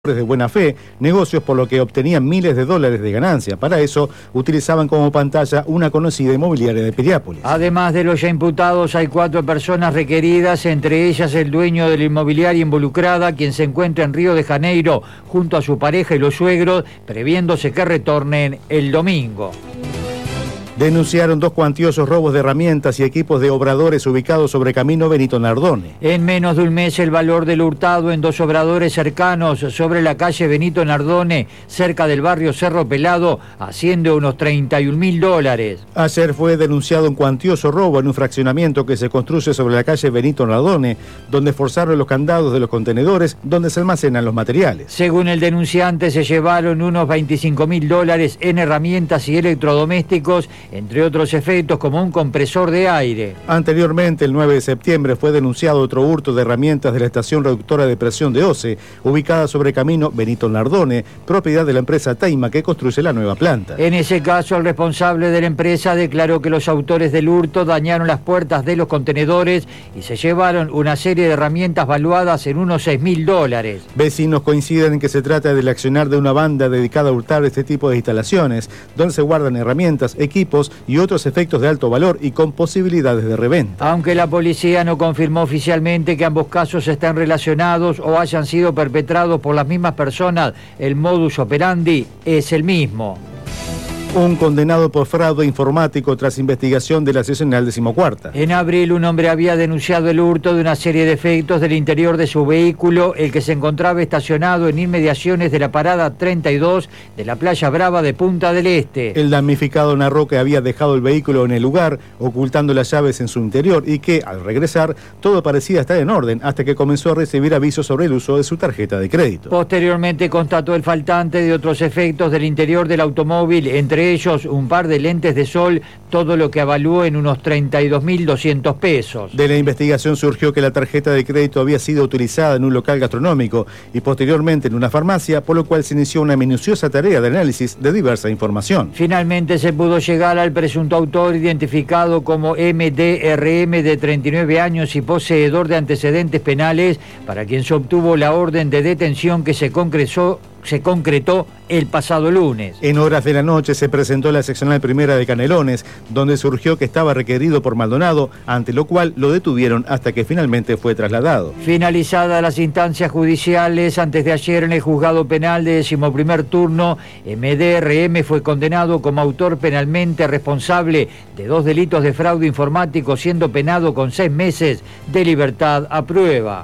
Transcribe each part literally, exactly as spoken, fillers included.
de buena fe, negocios por lo que obtenían miles de dólares de ganancia. Para eso, utilizaban como pantalla una conocida inmobiliaria de Piriápolis. Además de los ya imputados, hay cuatro personas requeridas, entre ellas el dueño de la inmobiliaria involucrada, quien se encuentra en Río de Janeiro, junto a su pareja y los suegros, previéndose que retornen el domingo. Denunciaron dos cuantiosos robos de herramientas y equipos de obradores ubicados sobre Camino Benito Nardone. En menos de un mes, el valor del hurtado en dos obradores cercanos sobre la calle Benito Nardone, cerca del barrio Cerro Pelado, asciende a unos treinta y un mil dólares. Ayer fue denunciado un cuantioso robo en un fraccionamiento que se construye sobre la calle Benito Nardone, donde forzaron los candados de los contenedores donde se almacenan los materiales. Según el denunciante, se llevaron unos veinticinco mil dólares en herramientas y electrodomésticos, entre otros efectos como un compresor de aire. Anteriormente, el nueve de septiembre, fue denunciado otro hurto de herramientas de la estación reductora de presión de OCE, ubicada sobre Camino Benito Nardone, propiedad de la empresa Teima que construye la nueva planta. En ese caso, el responsable de la empresa declaró que los autores del hurto dañaron las puertas de los contenedores y se llevaron una serie de herramientas valuadas en unos seis mil dólares. Vecinos coinciden en que se trata del accionar de una banda dedicada a hurtar este tipo de instalaciones, donde se guardan herramientas, equipos y otros efectos de alto valor y con posibilidades de reventa. Aunque la policía no confirmó oficialmente que ambos casos estén relacionados o hayan sido perpetrados por las mismas personas, el modus operandi es el mismo. Un condenado por fraude informático tras investigación de la seccional decimocuarta. En abril, un hombre había denunciado el hurto de una serie de efectos del interior de su vehículo, el que se encontraba estacionado en inmediaciones de la parada treinta y dos de la Playa Brava de Punta del Este. El damnificado narró que había dejado el vehículo en el lugar, ocultando las llaves en su interior, y que, al regresar, todo parecía estar en orden, hasta que comenzó a recibir avisos sobre el uso de su tarjeta de crédito. Posteriormente constató el faltante de otros efectos del interior del automóvil, entre ellos un par de lentes de sol, todo lo que evaluó en unos treinta y dos mil doscientos pesos. De la investigación surgió que la tarjeta de crédito había sido utilizada en un local gastronómico y posteriormente en una farmacia, por lo cual se inició una minuciosa tarea de análisis de diversa información. Finalmente se pudo llegar al presunto autor, identificado como M D R M, de treinta y nueve años y poseedor de antecedentes penales, para quien se obtuvo la orden de detención que se concretó se concretó el pasado lunes. En horas de la noche se presentó la seccional primera de Canelones, donde surgió que estaba requerido por Maldonado, ante lo cual lo detuvieron hasta que finalmente fue trasladado. Finalizadas las instancias judiciales, antes de ayer en el juzgado penal de decimoprimer turno, M D R M fue condenado como autor penalmente responsable de dos delitos de fraude informático, siendo penado con seis meses de libertad a prueba.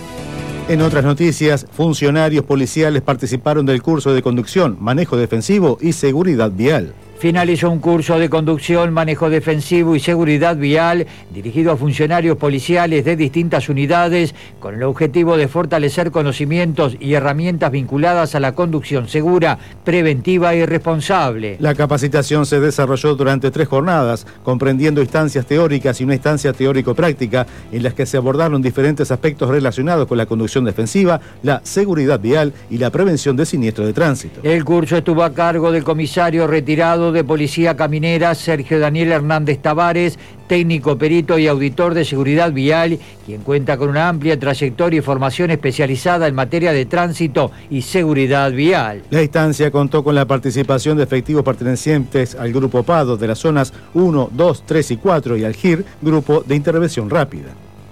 En otras noticias, funcionarios policiales participaron del curso de conducción, manejo defensivo y seguridad vial. Finalizó un curso de conducción, manejo defensivo y seguridad vial dirigido a funcionarios policiales de distintas unidades con el objetivo de fortalecer conocimientos y herramientas vinculadas a la conducción segura, preventiva y responsable. La capacitación se desarrolló durante tres jornadas, comprendiendo instancias teóricas y una instancia teórico-práctica en las que se abordaron diferentes aspectos relacionados con la conducción defensiva, la seguridad vial y la prevención de siniestros de tránsito. El curso estuvo a cargo del comisario retirado de Policía Caminera, Sergio Daniel Hernández Tavares, técnico, perito y auditor de seguridad vial, quien cuenta con una amplia trayectoria y formación especializada en materia de tránsito y seguridad vial. La instancia contó con la participación de efectivos pertenecientes al Grupo PADO de las zonas uno, dos, tres y cuatro y al G I R, Grupo de Intervención Rápida.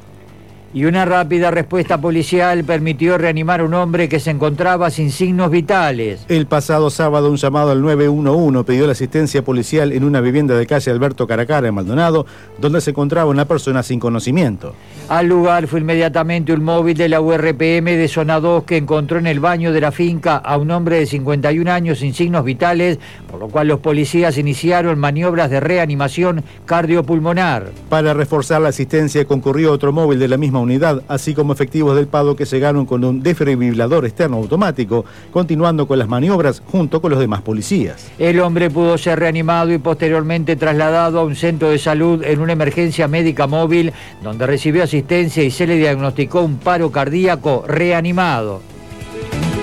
Y una rápida respuesta policial permitió reanimar a un hombre que se encontraba sin signos vitales. El pasado sábado, un llamado al nueve uno uno pidió la asistencia policial en una vivienda de calle Alberto Caracara, en Maldonado, donde se encontraba una persona sin conocimiento. Al lugar fue inmediatamente un móvil de la U R P M de Zona dos que encontró en el baño de la finca a un hombre de cincuenta y un años sin signos vitales, por lo cual los policías iniciaron maniobras de reanimación cardiopulmonar. Para reforzar la asistencia concurrió otro móvil de la misma unidad, así como efectivos del PADO que llegaron con un desfibrilador externo automático, continuando con las maniobras junto con los demás policías. El hombre pudo ser reanimado y posteriormente trasladado a un centro de salud en una emergencia médica móvil, donde recibió asistencia y se le diagnosticó un paro cardíaco reanimado.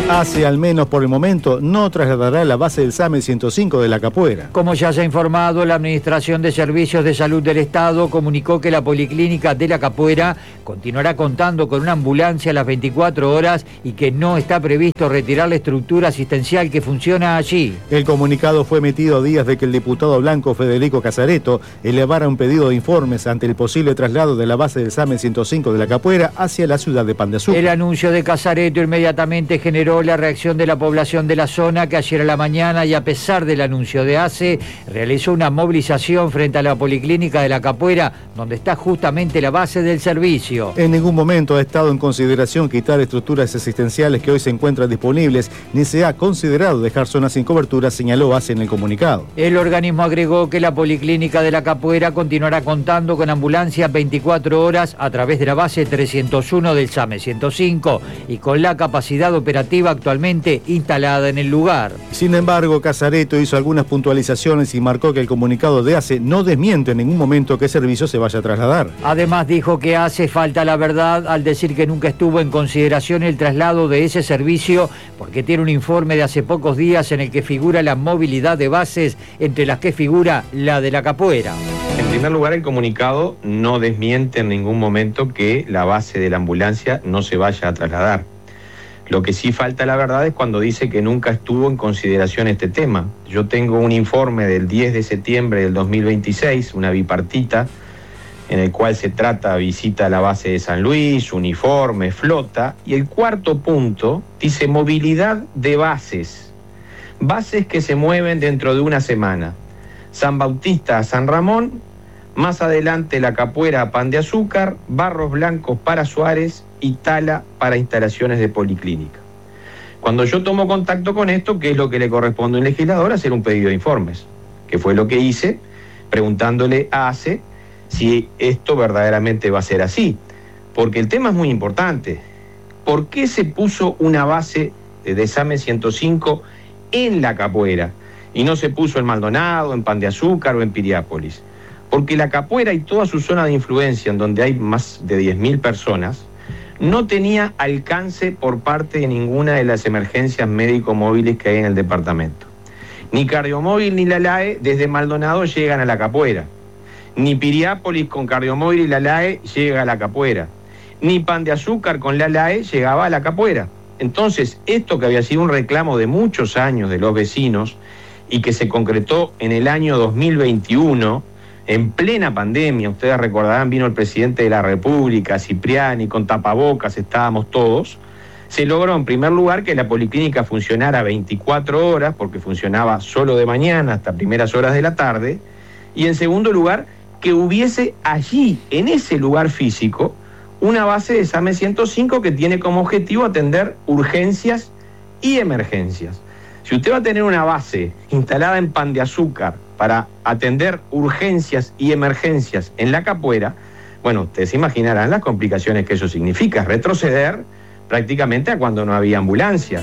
ACE, al menos por el momento, no trasladará la base del SAME ciento cinco de la Capuera. Como ya se ha informado, la Administración de Servicios de Salud del Estado comunicó que la Policlínica de la Capuera continuará contando con una ambulancia a las veinticuatro horas y que no está previsto retirar la estructura asistencial que funciona allí. El comunicado fue emitido a días de que el diputado blanco Federico Casareto elevara un pedido de informes ante el posible traslado de la base del SAME ciento cinco de la Capuera hacia la ciudad de Pan de Azúcar. El anuncio de Casareto inmediatamente generó la reacción de la población de la zona, que ayer a la mañana, y a pesar del anuncio de ACE, realizó una movilización frente a la Policlínica de la Capuera, donde está justamente la base del servicio. En ningún momento ha estado en consideración quitar estructuras asistenciales que hoy se encuentran disponibles, ni se ha considerado dejar zonas sin cobertura, señaló ACE en el comunicado. El organismo agregó que la Policlínica de la Capuera continuará contando con ambulancias veinticuatro horas a través de la base trescientos uno del SAME ciento cinco y con la capacidad operativa actualmente instalada en el lugar. Sin embargo, Casareto hizo algunas puntualizaciones y marcó que el comunicado de ACE no desmiente en ningún momento que el servicio se vaya a trasladar. Además, dijo que hace falta la verdad al decir que nunca estuvo en consideración el traslado de ese servicio, porque tiene un informe de hace pocos días en el que figura la movilidad de bases, entre las que figura la de la Capuera. En primer lugar, el comunicado no desmiente en ningún momento que la base de la ambulancia no se vaya a trasladar. Lo que sí falta la verdad es cuando dice que nunca estuvo en consideración este tema. Yo tengo un informe del diez de septiembre del dos mil veintiséis, una bipartita, en el cual se trata visita a la base de San Luis, uniforme, flota, y el cuarto punto dice movilidad de bases. Bases que se mueven dentro de una semana. San Bautista a San Ramón, más adelante la Capuera a Pan de Azúcar, Barros Blancos para Suárez y Tala para instalaciones de policlínica. Cuando yo tomo contacto con esto, ¿qué es lo que le corresponde a un legislador? Hacer un pedido de informes, que fue lo que hice, preguntándole a ACE si esto verdaderamente va a ser así. Porque el tema es muy importante. ¿Por qué se puso una base de SAME ciento cinco en la Capuera y no se puso en Maldonado, en Pan de Azúcar o en Piriápolis? Porque la Capuera y toda su zona de influencia, en donde hay más de diez mil personas, no tenía alcance por parte de ninguna de las emergencias médico-móviles que hay en el departamento. Ni Cardiomóvil ni la L A E desde Maldonado llegan a la Capuera. Ni Piriápolis con Cardiomóvil y la L A E llega a la Capuera. Ni Pan de Azúcar con la L A E llegaba a la Capuera. Entonces, esto que había sido un reclamo de muchos años de los vecinos y que se concretó en el año dos mil veintiuno, en plena pandemia, ustedes recordarán, vino el presidente de la República, Cipriani, con tapabocas estábamos todos, se logró en primer lugar que la policlínica funcionara veinticuatro horas, porque funcionaba solo de mañana hasta primeras horas de la tarde, y en segundo lugar, que hubiese allí, en ese lugar físico, una base de SAME ciento cinco que tiene como objetivo atender urgencias y emergencias. Si usted va a tener una base instalada en Pan de Azúcar para atender urgencias y emergencias en la Capuera, bueno, ustedes se imaginarán las complicaciones que eso significa, retroceder prácticamente a cuando no había ambulancia.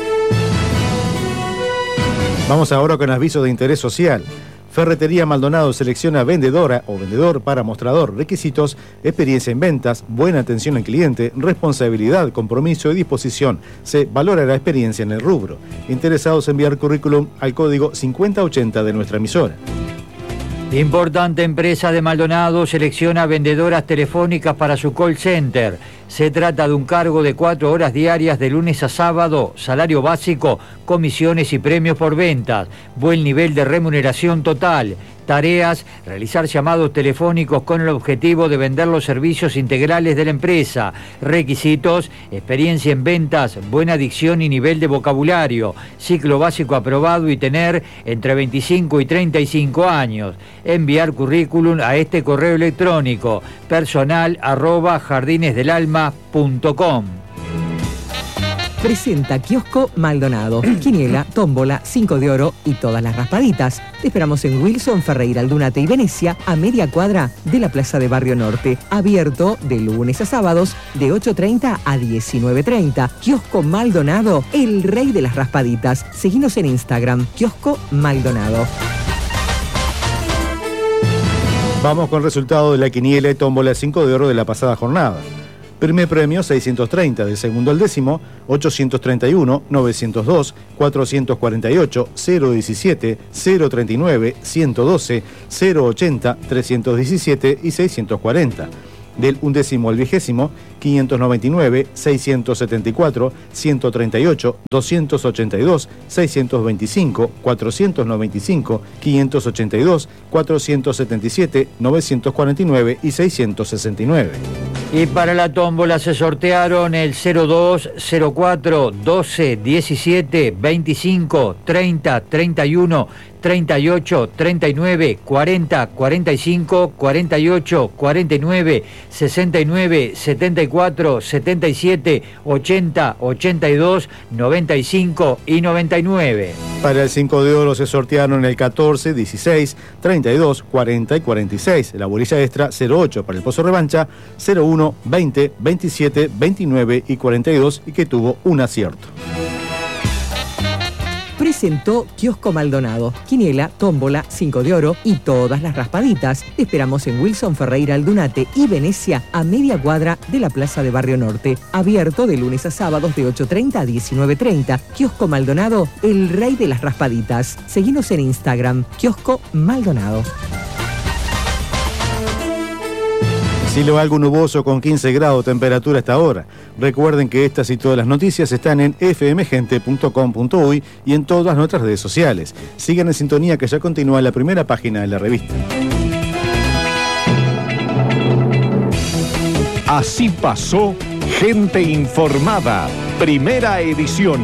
Vamos ahora con aviso de interés social. Ferretería Maldonado selecciona vendedora o vendedor para mostrador. Requisitos: experiencia en ventas, buena atención al cliente, responsabilidad, compromiso y disposición. Se valora la experiencia en el rubro. Interesados en enviar currículum al código cincuenta ochenta de nuestra emisora. Importante empresa de Maldonado selecciona vendedoras telefónicas para su call center. Se trata de un cargo de cuatro horas diarias de lunes a sábado, salario básico, comisiones y premios por ventas, buen nivel de remuneración total. Tareas: realizar llamados telefónicos con el objetivo de vender los servicios integrales de la empresa. Requisitos: experiencia en ventas, buena dicción y nivel de vocabulario, ciclo básico aprobado y tener entre veinticinco y treinta y cinco años. Enviar currículum a este correo electrónico: personal arroba jardinesdelalma punto com. Presenta Kiosco Maldonado, quiniela, tómbola, cinco de oro y todas las raspaditas. Te esperamos en Wilson, Ferreira, Aldunate y Venecia, a media cuadra de la Plaza de Barrio Norte. Abierto de lunes a sábados de ocho treinta a diecinueve treinta. Kiosco Maldonado, el rey de las raspaditas. Seguinos en Instagram, Kiosco Maldonado. Vamos con el resultado de la quiniela y tómbola cinco de oro de la pasada jornada. Primer premio seiscientos treinta, del segundo al décimo, ochocientos treinta y uno, novecientos dos, cuatrocientos cuarenta y ocho, cero diecisiete, cero treinta y nueve, ciento doce, cero ochenta, trescientos diecisiete y seiscientos cuarenta. Del undécimo al vigésimo, quinientos noventa y nueve, seiscientos setenta y cuatro, ciento treinta y ocho, doscientos ochenta y dos, seiscientos veinticinco, cuatrocientos noventa y cinco, quinientos ochenta y dos, cuatrocientos setenta y siete, novecientos cuarenta y nueve y seiscientos sesenta y nueve. Y para la tómbola se sortearon el cero dos, cero cuatro, doce, diecisiete, veinticinco, treinta, treinta y uno, treinta y ocho, treinta y nueve, cuarenta, cuarenta y cinco, cuarenta y ocho, cuarenta y nueve, sesenta y nueve, setenta y cuatro, setenta y siete, ochenta, ochenta y dos, noventa y cinco y noventa y nueve. Para el cinco de oro se sortearon el catorce, dieciséis, treinta y dos, cuarenta y cuarenta y seis. La bolilla extra cero ocho para el pozo revancha, cero uno, veinte, veintisiete, veintinueve y cuarenta y dos y que tuvo un acierto. Presentó Kiosco Maldonado, quiniela, tómbola, cinco de oro y todas las raspaditas. Te esperamos en Wilson Ferreira Aldunate y Venecia, a media cuadra de la Plaza de Barrio Norte. Abierto de lunes a sábados de ocho treinta a diecinueve treinta. Kiosco Maldonado, el rey de las raspaditas. Seguinos en Instagram, Kiosco Maldonado. Cielo algo nuboso con quince grados temperatura hasta ahora. Recuerden que estas y todas las noticias están en f m gente punto com punto u y y en todas nuestras redes sociales. Sigan en sintonía que ya continúa la primera página de la revista. Así pasó Gente Informada, primera edición.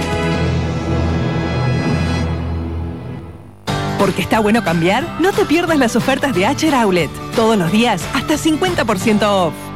Porque está bueno cambiar, no te pierdas las ofertas de Acher Outlet. Todos los días, hasta cincuenta por ciento off.